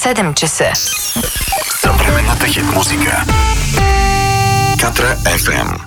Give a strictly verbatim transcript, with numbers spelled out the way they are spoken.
седем часа. Съвременната хит музика. Катра еф ем.